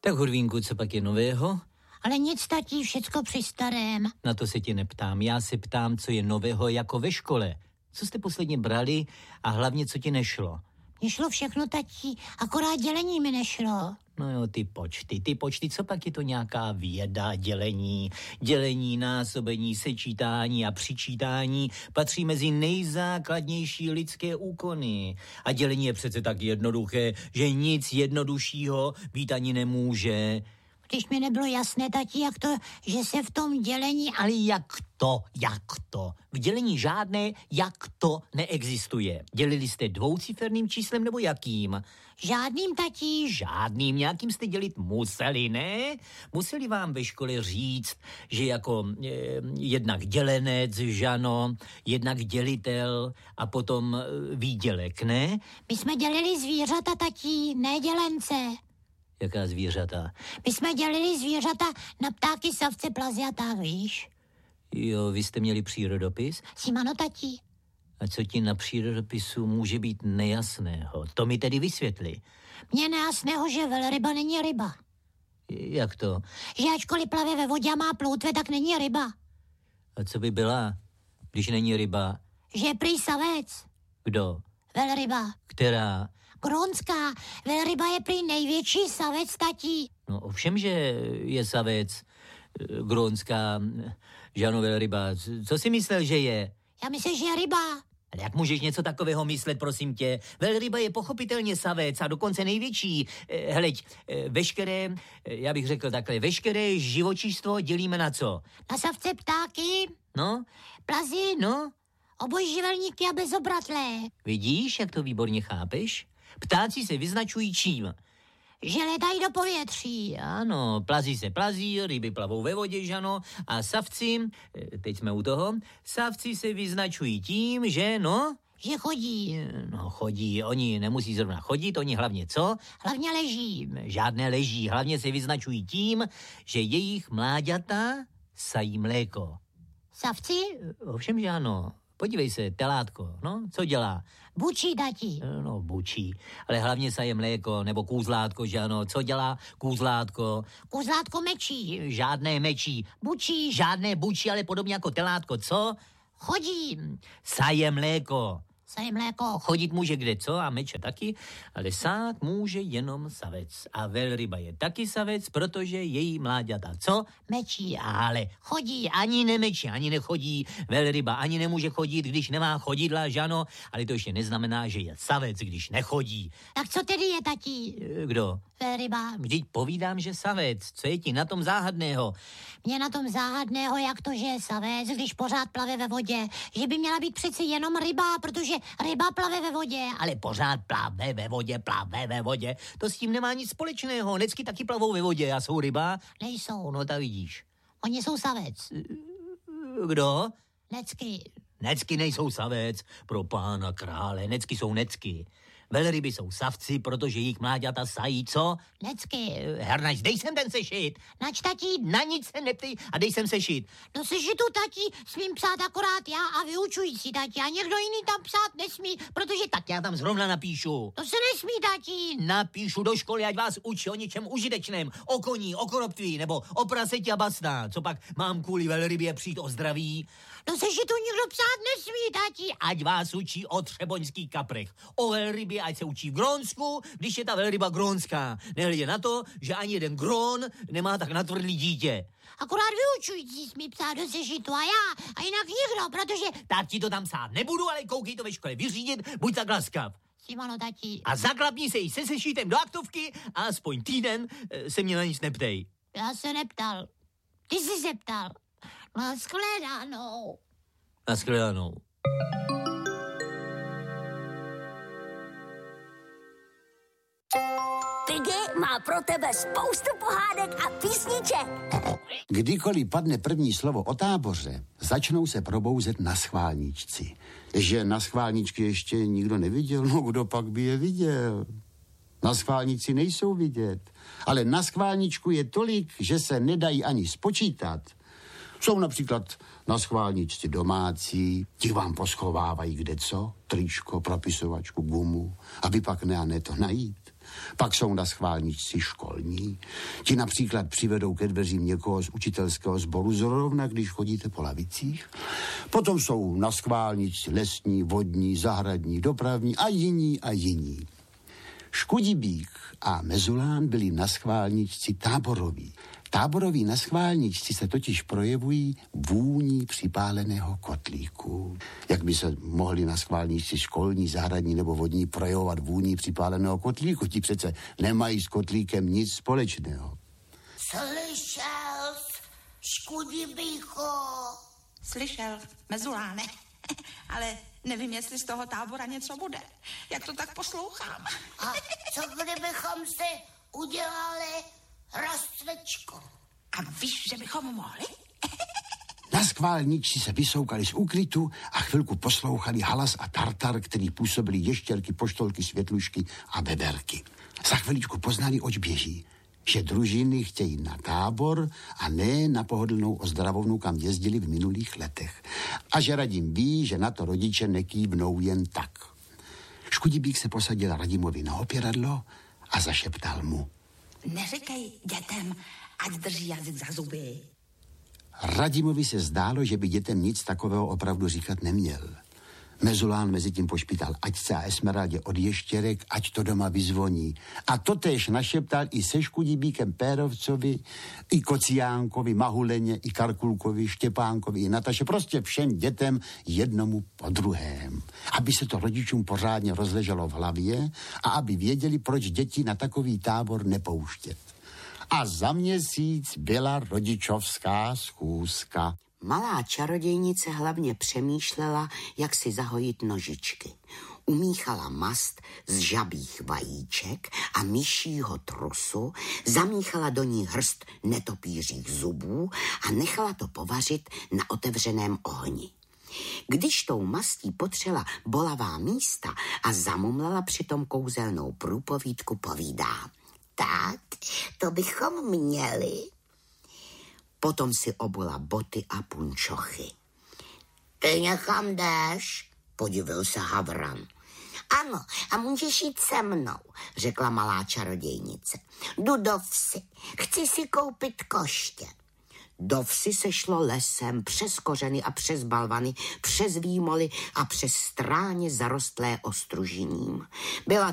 Tak Hurvínku, co pak je nového? Ale nic, tatí, všecko při starém. Na to se tě neptám. Já se ptám, co je nového jako ve škole. Co jste posledně brali a hlavně, co ti nešlo? Mně šlo všechno, tatí, akorát dělení mi nešlo. No jo, ty počty, co pak je to nějaká věda, dělení, násobení, sečítání a přičítání patří mezi nejzákladnější lidské úkony. A dělení je přece tak jednoduché, že nic jednoduššího být ani nemůže. Když mi nebylo jasné, tatí, jak to, že se v tom dělení... Ale jak to? V dělení žádné jak to neexistuje. Dělili jste dvouciferným číslem nebo jakým? Žádným, tatí. Žádným, nějakým jste dělit museli, ne? Museli vám ve škole říct, že jako jednak dělenec, žano, jednak dělitel a potom výdělek, ne? My jsme dělili zvířata, tatí, ne dělence. Jaká zvířata? My jsme dělili zvířata na ptáky, savce, plazy a tak, víš? Jo, vy jste měli přírodopis? Simano, tatí. A co ti na přírodopisu může být nejasného? To mi tedy vysvětli. Mně nejasného, že velryba není ryba. Jak to? Že ačkoliv plave ve vodě a má ploutve, tak není ryba. A co by byla, když není ryba? Že je prý savec. Kdo? Velryba. Která? Grónská. Velryba je prý největší savec, tatí. No ovšem, že je savec. Grónská, žano, velryba. Co si myslel, že je? Já myslím, že je ryba. Ale jak můžeš něco takového myslet, prosím tě? Velryba je pochopitelně savec a dokonce největší. Hleď, veškeré, já bych řekl takhle, veškeré živočištvo dělíme na co? Na savce, ptáky. No? Plazy. No? Obojživelníky a bezobratlé. Vidíš, jak to výborně chápeš? Ptáci se vyznačují čím? Že letají do povětří. Ano, plazy se plazí, ryby plavou ve vodě, žano, a savci, teď jsme u toho, savci se vyznačují tím, že no... Že chodí. No chodí, oni nemusí zrovna chodit, oni hlavně co? Hlavně leží. Žádné leží, hlavně se vyznačují tím, že jejich mláďata sají mléko. Savci? Ovšem, že ano. Podívej se, telátko, no, co dělá? Bučí, tatí. No, bučí, ale hlavně saje mléko, nebo kůzlátko, že ano, co dělá kůzlátko? Kůzlátko mečí. Žádné mečí. Bučí. Žádné bučí, ale podobně jako telátko, co? Chodí. Saje mléko. Saje mléko. Chodit může kde co a meče taky, ale sát může jenom savec. A velryba je taky savec, protože její mláďata co? Mečí. Ale chodí, ani nemečí, ani nechodí. Velryba ani nemůže chodit, když nemá chodidla, žano, ale to ještě neznamená, že je savec, když nechodí. Tak co tedy je, tatí? Kdo? Velryba. Vždyť povídám, že savec. Co je ti na tom záhadného? Mě na tom záhadného, jak to, že je savec, když pořád plave ve vodě. Že by měla být přeci jenom ryba, protože ryba plave ve vodě. Ale pořád plave ve vodě. To s tím nemá nic společného. Necky taky plavou ve vodě a jsou ryba. Nejsou. No, tak vidíš. Oni jsou savec. Kdo? Necky. Necky nejsou savec. Pro pána krále, necky jsou necky. Velryby jsou savci, protože jejich mláďata sají, co? Necky. Hernač, dej sem ten sešit. Nač, tatí? Na nic se neptej a dej sem sešit. Do sešitu, tatí, smím psát akorát já a vyučující, tatí, a někdo jiný tam psát nesmí, protože... Tak já tam zrovna napíšu. To se nesmí, tatí. Napíšu do školy, ať vás učí o něčem užitečném, o koní, o konoptví, nebo o praseti a basná. Co pak mám kvůli velrybě přijít o zdraví? Do sešitu nikdo psát nesmí, tatí. Ať vás učí o třeboňských kaprech, o velrybě, ať se učí v Grónsku, když je ta velryba grónská. Nehledě na to, že ani jeden Grón nemá tak natvrdlý dítě. Akorát vyučující smí psát do sešitu a já, a jinak nikdo, protože... Tak ti to tam psát nebudu, ale koukej to ve škole vyřídit, buď tak laskav. Simano, tatí. A zaklapni se jí se sešitem do aktovky a aspoň týden se mě na nic neptej. Já se neptal. Ty jsi se ptal. Naschledanou. Naschledanou. Piggy má pro tebe spoustu pohádek a písniček. Kdykoliv padne první slovo o táboře, začnou se probouzet na schválničci. Že na schválničky ještě nikdo neviděl, no kdo pak by je viděl? Na schválnici nejsou vidět, ale na schválničku je tolik, že se nedají ani spočítat. Jsou například na schválničci domácí, ti vám poschovávají kdeco, tričko, propisovačku, gumu, aby pak ne a ne to najít. Pak jsou na schválničci školní. Ti například přivedou ke dveřím někoho z učitelského sboru, zrovna když chodíte po lavicích. Potom jsou na schválničci lesní, vodní, zahradní, dopravní a jiní. Škudibík a Mezulán byli na schválničci táboroví. Táboroví na schválničci se totiž projevují vůní připáleného kotlíku. Jak by se mohli na schválničci školní, zahradní nebo vodní projevovat vůní připáleného kotlíku? Ti přece nemají s kotlíkem nic společného. Slyšel jsi, Škudibíko? Slyšel, Mezuláne. Ale nevím, jestli z toho tábora něco bude. Jak to tak poslouchám. A co kdybychom si udělali rastvičku? A víš, že bychom mohli? Na schválničci se vysoukali z úkrytu a chvilku poslouchali halas a tartar, který působili ještěrky, poštolky, světlušky a beberky. Za chviličku poznali, oč běží. Že družiny chtějí na tábor a ne na pohodlnou ozdravovnu, kam jezdili v minulých letech. A že Radim ví, že na to rodiče nekývnou jen tak. Škudibík se posadil Radimovi na opěradlo a zašeptal mu. Neříkej dětem, ať drží jazyk za zuby. Radimovi se zdálo, že by dětem nic takového opravdu říkat neměl. Mezulán mezi tím pošpítal Aťce a Esmeraldě od ještěrek, ať to doma vyzvoní. A totéž našeptal i se Škudibíkem Pérovcovi, i Kociánkovi, Mahuleně, i Karkulkovi, Štěpánkovi, i Nataše, prostě všem dětem jednomu po druhém. Aby se to rodičům pořádně rozleželo v hlavě a aby věděli, proč děti na takový tábor nepouštět. A za měsíc byla rodičovská schůzka. Malá čarodějnice hlavně přemýšlela, jak si zahojit nožičky. Umíchala mast z žabích vajíček a myšího trusu, zamíchala do ní hrst netopířích zubů a nechala to povařit na otevřeném ohni. Když tou mastí potřela bolavá místa a zamumlala přitom kouzelnou průpovídku, povídá. Tak, to bychom měli. Potom si obula boty a punčochy. Ty někam jdeš? Podivil se Havran. Ano, a můžeš jít se mnou, Řekla malá čarodějnice. Jdu do vsi, chci si koupit koště. Do vsi se šlo lesem, přes kořeny a přes balvany, přes výmoly a přes stráně zarostlé ostružiním. Byla